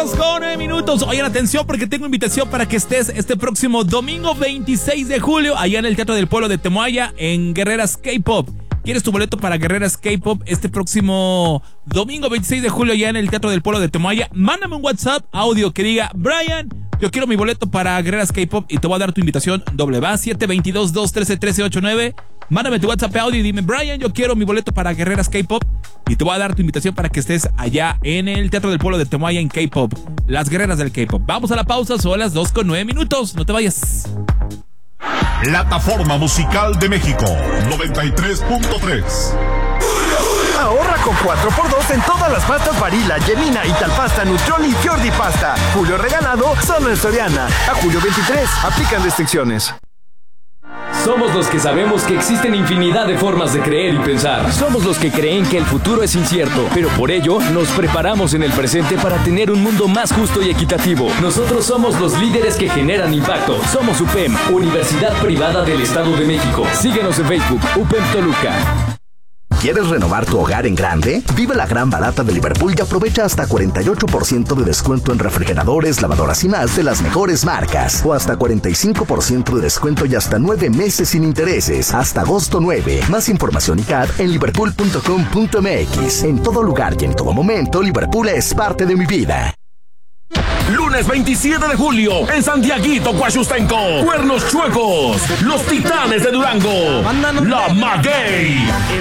2:09. Oigan, atención porque tengo invitación para que estés este próximo domingo 26 de julio allá en el Teatro del Pueblo de Temoaya en Guerreras K-Pop. ¿Quieres tu boleto para Guerreras K-Pop este próximo domingo 26 de julio allá en el Teatro del Pueblo de Temoaya? Mándame un WhatsApp audio que diga: Brian, yo quiero mi boleto para Guerreras K-Pop y te voy a dar tu invitación. Va 722-213-1389. Mándame tu WhatsApp audio y dime: Brian, yo quiero mi boleto para Guerreras K-Pop y te voy a dar tu invitación para que estés allá en el Teatro del Pueblo de Temoaya en K-Pop, las guerreras del K-Pop. Vamos a la pausa, son las 2:09. No te vayas. Plataforma Musical de México 93.3. Ahorra con 4x2 en todas las pastas Barilla, Gemina, Italpasta, Nutrioli y Fiordi Pasta. Julio regalado solo en Soriana. A julio 23. Aplican restricciones. Somos los que sabemos que existen infinidad de formas de creer y pensar. Somos los que creen que el futuro es incierto, pero por ello nos preparamos en el presente para tener un mundo más justo y equitativo. Nosotros somos los líderes que generan impacto. Somos UPEM, Universidad Privada del Estado de México. Síguenos en Facebook, UPEM Toluca. ¿Quieres renovar tu hogar en grande? Vive la gran barata de Liverpool y aprovecha hasta 48% de descuento en refrigeradores, lavadoras y más de las mejores marcas. O hasta 45% de descuento y hasta 9 meses sin intereses. Hasta agosto 9. Más información y CAD en liverpool.com.mx. En todo lugar y en todo momento, Liverpool es parte de mi vida. Lunes 27 de julio, en Santiaguito, Coachustenco, Cuernos Chuecos, Los Titanes de Durango, La Maguey.